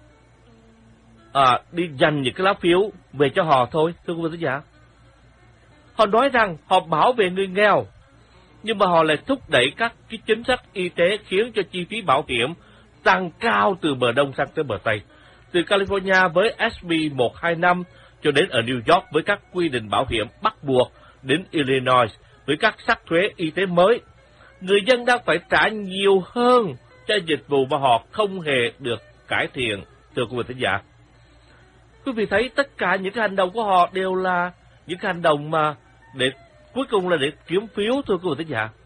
à, đi giành những cái lá phiếu về cho họ thôi, thưa quý vị thính giả. Họ nói rằng họ bảo vệ người nghèo, nhưng mà họ lại thúc đẩy các cái chính sách y tế khiến cho chi phí bảo hiểm tăng cao từ bờ đông sang tới bờ tây. Từ California với ét bê một hai năm cho đến ở New York với các quy định bảo hiểm bắt buộc, đến Illinois với các sắc thuế y tế mới, người dân đang phải trả nhiều hơn cho dịch vụ mà họ không hề được cải thiện, thưa quý vị thính giả. Quý vị thấy tất cả những cái hành động của họ đều là những cái hành động mà để cuối cùng là để kiếm phiếu, thưa quý vị thính giả.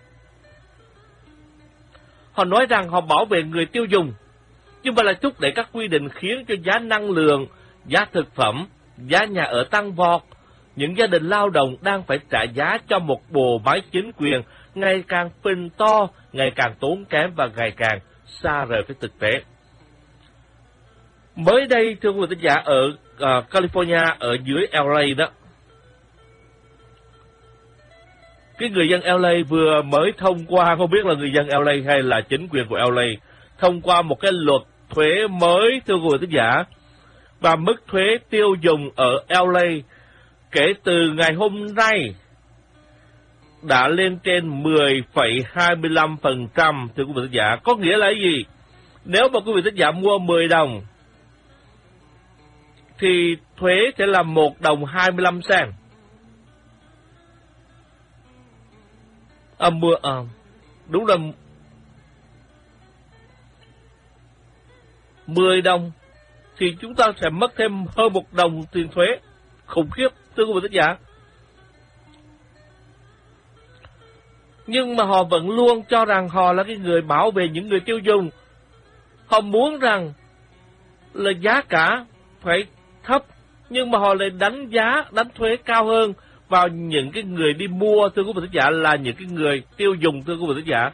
Họ nói rằng họ bảo vệ người tiêu dùng, nhưng mà lại thúc đẩy các quy định khiến cho giá năng lượng, giá thực phẩm, giá nhà ở tăng vọt. Những gia đình lao động đang phải trả giá cho một bộ máy chính quyền ngày càng phình to, ngày càng tốn kém và ngày càng xa rời với thực tế. Mới đây, thưa quý vị thính giả, ở uh, California, ở dưới lờ a đó, cái người dân lờ a vừa mới thông qua, không biết là người dân lờ a hay là chính quyền của lờ a, thông qua một cái luật thuế mới, thưa quý vị thính giả, và mức thuế tiêu dùng ở lờ a kể từ ngày hôm nay đã lên trên mười phẩy hai mươi lăm phần trăm, thưa quý vị thính giả. Có nghĩa là cái gì? Nếu mà quý vị thính giả mua mười đồng thì thuế sẽ là một đồng hai mươi lăm cent. À, mua, à, đúng là mười đồng thì chúng ta sẽ mất thêm hơn một đồng tiền thuế. Khủng khiếp, thưa quý vị thính giả. Nhưng mà họ vẫn luôn cho rằng họ là cái người bảo vệ những người tiêu dùng. Họ muốn rằng là giá cả phải thấp, nhưng mà họ lại đánh giá, đánh thuế cao hơn vào những cái người đi mua, thưa quý vị thính giả, là những cái người tiêu dùng, thưa quý vị thính giả.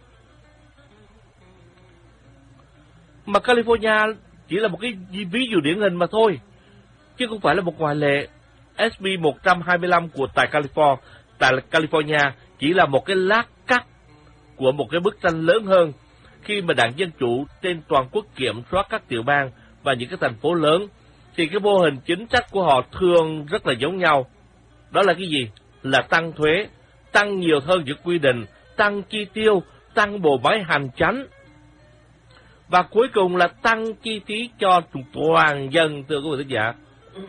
Mà California chỉ là một cái ví dụ điển hình mà thôi, chứ không phải là một ngoại lệ. ét bê một hai lăm của tại California, tại California chỉ là một cái lát cắt của một cái bức tranh lớn hơn, khi mà đảng Dân Chủ trên toàn quốc kiểm soát các tiểu bang và những cái thành phố lớn, thì cái mô hình chính sách của họ thường rất là giống nhau. Đó là cái gì? Là tăng thuế, tăng nhiều hơn những quy định, tăng chi tiêu, tăng bộ máy hành chánh, và cuối cùng là tăng chi phí cho toàn dân, thưa quý vị thính giả.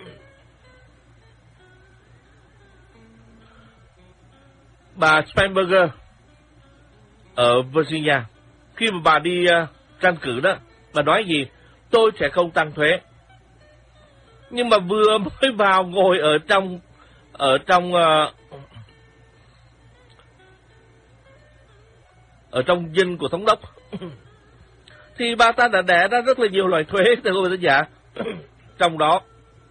Bà Spanberger ở Virginia, khi mà bà đi uh, tranh cử đó, bà nói gì? Tôi sẽ không tăng thuế. Nhưng mà vừa mới vào ngồi ở trong ở trong uh, ở trong dinh của thống đốc thì bà ta đã đẻ ra rất là nhiều loại thuế, thưa quý vị thính giả. Trong đó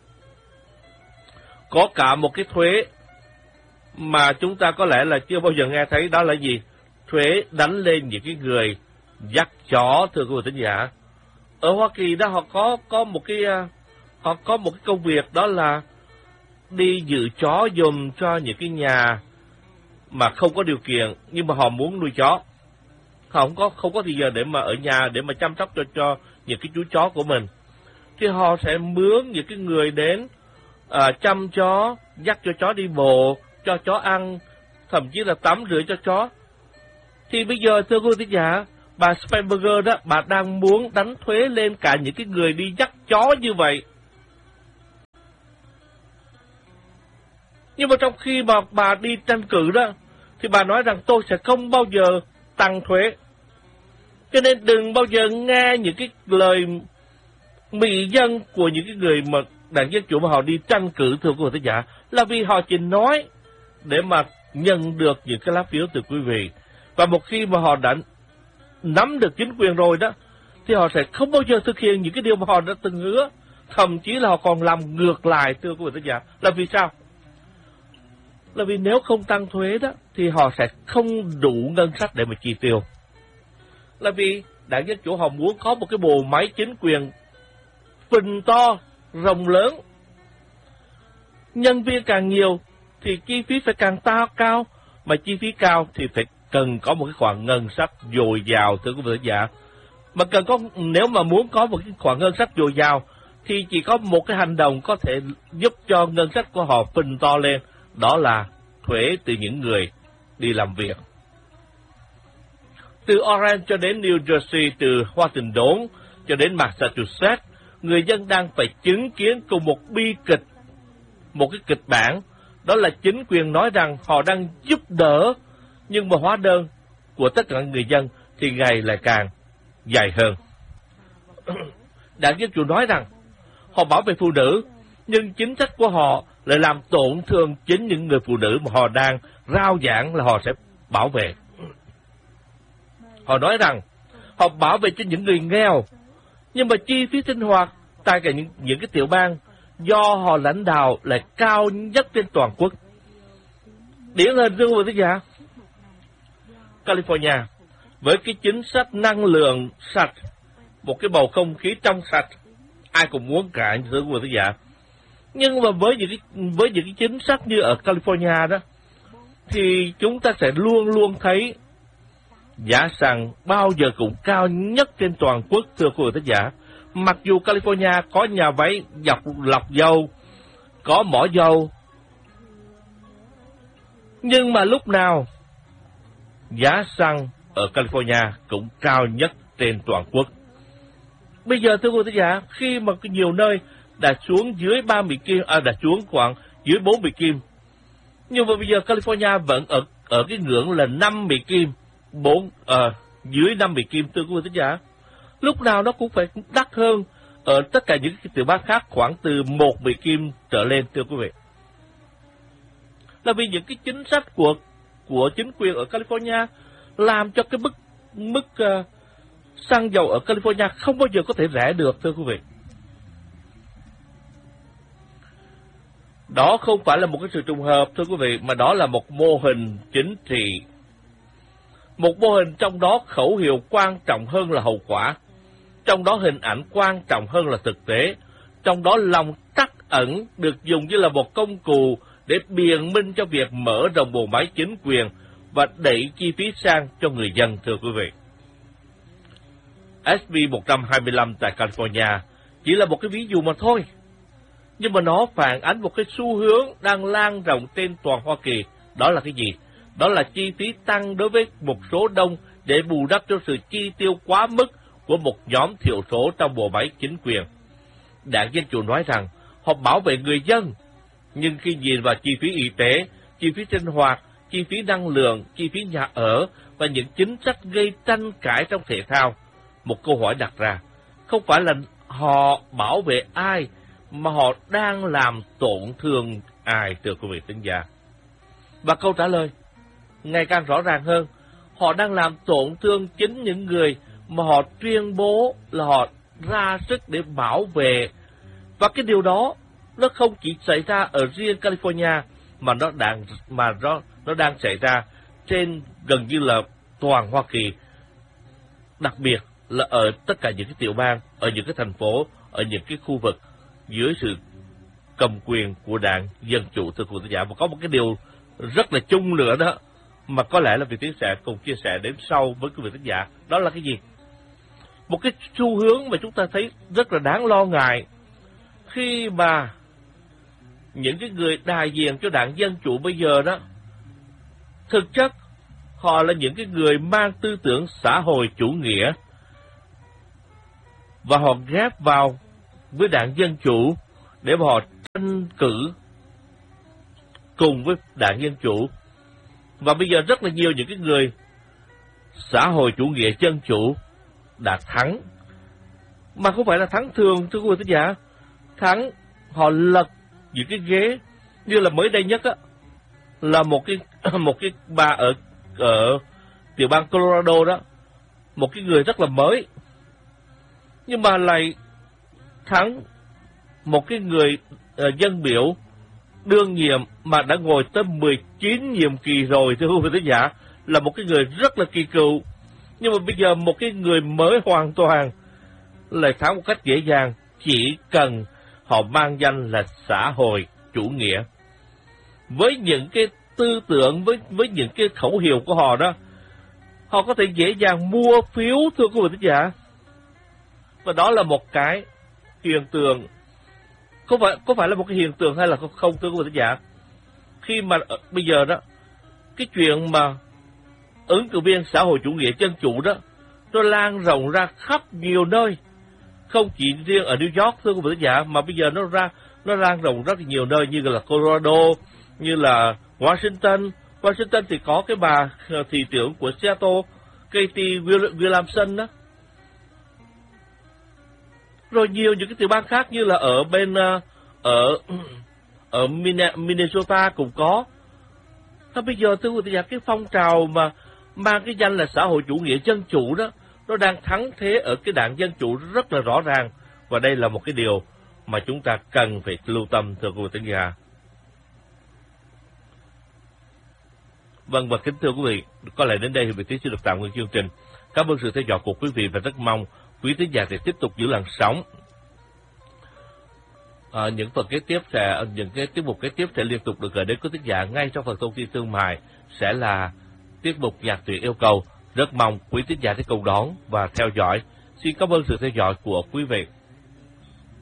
có cả một cái thuế mà chúng ta có lẽ là chưa bao giờ nghe thấy, đó là gì? Thuế đánh lên những cái người dắt chó, thưa quý vị thính giả. Ở Hoa Kỳ đó họ có có một cái họ có một cái công việc, đó là đi giữ chó giùm cho những cái nhà mà không có điều kiện, nhưng mà họ muốn nuôi chó. Họ không có không có thời giờ để mà ở nhà để mà chăm sóc cho cho những cái chú chó của mình, thì họ sẽ mướn những cái người đến à, chăm chó, dắt cho chó đi bộ, cho chó ăn, thậm chí là tắm rửa cho chó. Thì bây giờ thưa quý vị thính giả, bà Spanberger đó, bà đang muốn đánh thuế lên cả những cái người đi dắt chó như vậy. Nhưng mà trong khi mà bà đi tranh cử đó, thì bà nói rằng tôi sẽ không bao giờ tăng thuế. Cho nên đừng bao giờ nghe những cái lời mị dân của những cái người mà đảng Dân Chủ mà họ đi tranh cử, thưa quý vị thính giả, là vì họ chỉ nói để mà nhận được những cái lá phiếu từ quý vị. Và một khi mà họ đã nắm được chính quyền rồi đó, thì họ sẽ không bao giờ thực hiện những cái điều mà họ đã từng hứa. Thậm chí là họ còn làm ngược lại, thưa quý vị thính giả. Là vì sao? Là vì nếu không tăng thuế đó, thì họ sẽ không đủ ngân sách để mà chi tiêu. Là vì đảng Dân Chủ họ muốn có một cái bộ máy chính quyền phình to, rộng lớn. Nhân viên càng nhiều thì chi phí phải càng ta cao, mà chi phí cao thì phải cần có một cái khoản ngân sách dồi dào, thưa quý vị giả. Mà cần có, nếu mà muốn có một cái khoản ngân sách dồi dào thì chỉ có một cái hành động có thể giúp cho ngân sách của họ phình to lên, đó là thuế từ những người đi làm việc. Từ Orange cho đến New Jersey, từ Washington cho đến Massachusetts, người dân đang phải chứng kiến cùng một bi kịch, một cái kịch bản, đó là chính quyền nói rằng họ đang giúp đỡ, nhưng mà hóa đơn của tất cả người dân thì ngày lại càng dài hơn. Đảng Dân Chủ nói rằng họ bảo vệ phụ nữ, nhưng chính sách của họ lại làm tổn thương chính những người phụ nữ mà họ đang rao giảng là họ sẽ bảo vệ. Họ nói rằng họ bảo vệ cho những người nghèo, nhưng mà chi phí sinh hoạt tại cả những, những cái tiểu bang do họ lãnh đạo lại cao nhất trên toàn quốc. Điển hình thưa quý vị giả, California với cái chính sách năng lượng sạch, một cái bầu không khí trong sạch, ai cũng muốn cả, thưa quý vị giả. Nhưng mà với những cái với những cái chính sách như ở California đó, thì chúng ta sẽ luôn luôn thấy giá xăng bao giờ cũng cao nhất trên toàn quốc, thưa quý vị giả. Mặc dù California có nhà máy dọc lọc dầu, có mỏ dầu, nhưng mà lúc nào giá xăng ở California cũng cao nhất trên toàn quốc. Bây giờ thưa quý vị giả, khi mà nhiều nơi đã xuống dưới ba Mỹ Kim, à, đã xuống khoảng dưới bốn Mỹ Kim, nhưng mà bây giờ California vẫn ở ở cái ngưỡng là năm Mỹ Kim, bốn à, dưới năm Mỹ Kim, thưa quý vị giả. Lúc nào nó cũng phải đắt hơn ở tất cả những cái tiểu bang khác khoảng từ một Mỹ Kim trở lên, thưa quý vị. Là vì những cái chính sách của của chính quyền ở California làm cho cái mức mức uh, xăng dầu ở California không bao giờ có thể rẻ được, thưa quý vị. Đó không phải là một cái sự trùng hợp, thưa quý vị, mà đó là một mô hình chính trị. Một mô hình trong đó khẩu hiệu quan trọng hơn là hậu quả, trong đó hình ảnh quan trọng hơn là thực tế, trong đó lòng trắc ẩn được dùng như là một công cụ để biện minh cho việc mở rộng bộ máy chính quyền và đẩy chi phí sang cho người dân, thưa quý vị. ét bê một trăm hai mươi lăm tại California chỉ là một cái ví dụ mà thôi, nhưng mà nó phản ánh một cái xu hướng đang lan rộng trên toàn Hoa Kỳ. Đó là cái gì? Đó là chi phí tăng đối với một số đông để bù đắp cho sự chi tiêu quá mức của một nhóm thiểu số trong bộ máy chính quyền. Đảng Dân Chủ nói rằng họ bảo vệ người dân, nhưng khi nhìn vào chi phí y tế, chi phí sinh hoạt, chi phí năng lượng, chi phí nhà ở và những chính sách gây tranh cãi trong thể thao, một câu hỏi đặt ra, không phải là họ bảo vệ ai, mà họ đang làm tổn thương ai, thưa quý vị thính giả. Và câu trả lời ngày càng rõ ràng hơn, họ đang làm tổn thương chính những người mà họ tuyên bố là họ ra sức để bảo vệ. Và cái điều đó nó không chỉ xảy ra ở riêng California, mà nó đang mà nó nó đang xảy ra trên gần như là toàn Hoa Kỳ, đặc biệt là ở tất cả những cái tiểu bang, ở những cái thành phố, ở những cái khu vực dưới sự cầm quyền của đảng Dân Chủ, thưa quý vị giả. Và có một cái điều rất là chung nữa đó, mà có lẽ là vị Tiến sẽ cùng chia sẻ đến sau với quý vị khán giả. Đó là cái gì? Một cái xu hướng mà chúng ta thấy rất là đáng lo ngại, khi mà những cái người đại diện cho đảng Dân Chủ bây giờ đó, thực chất họ là những cái người mang tư tưởng xã hội chủ nghĩa, và họ ghép vào với đảng Dân Chủ để mà họ tranh cử cùng với đảng Dân Chủ. Và bây giờ rất là nhiều những cái người xã hội chủ nghĩa dân chủ đã thắng, mà không phải là thắng thường, thưa quý vị thính giả. Thắng, họ lật những cái ghế, như là mới đây nhất á, là một cái một cái bà ở ở tiểu bang Colorado đó, một cái người rất là mới, nhưng mà lại thắng một cái người uh, dân biểu đương nhiệm mà đã ngồi tới mười chín nhiệm kỳ rồi, thưa quý vị thính giả, là một cái người rất là kỳ cựu. Nhưng mà bây giờ một cái người mới hoàn toàn lại thắng một cách dễ dàng, chỉ cần họ mang danh là xã hội chủ nghĩa. Với những cái tư tưởng, với với những cái khẩu hiệu của họ đó, họ có thể dễ dàng mua phiếu, thưa quý vị thính giả. Và đó là một cái hiện tượng, có phải có phải là một cái hiện tượng hay là không, thưa quý vị thính giả? Khi mà bây giờ đó, cái chuyện mà ứng cử viên xã hội chủ nghĩa dân chủ đó, nó lan rộng ra khắp nhiều nơi, không chỉ riêng ở New York, thưa quý vị thính giả, mà bây giờ nó ra nó lan rộng rất nhiều nơi, như là Colorado, như là Washington. Washington thì có cái bà thị trưởng của Seattle, Katie Williamson đó. Rồi nhiều những cái tiểu bang khác, như là ở bên ở ở Minnesota cũng có. Thế bây giờ thưa quý vị, cái phong trào mà mang cái danh là xã hội chủ nghĩa dân chủ đó, nó đang thắng thế ở cái đảng Dân Chủ rất là rõ ràng, và đây là một cái điều mà chúng ta cần phải lưu tâm, thưa quý vị thính giả. Vâng, và kính thưa quý vị, có lẽ đến đây thì vị trí sẽ được tạm ngưng chương trình. Cảm ơn sự theo dõi của quý vị và rất mong quý thính giả sẽ tiếp tục giữ làn sóng. À, những phần kế tiếp sẽ những cái tiết mục kế tiếp sẽ liên tục được gửi đến quý thính giả ngay trong phần thông tin thương mại, sẽ là tiết mục nhạc tuyển yêu cầu. Rất mong quý thính giả sẽ cùng đón và theo dõi. Xin cảm ơn sự theo dõi của quý vị.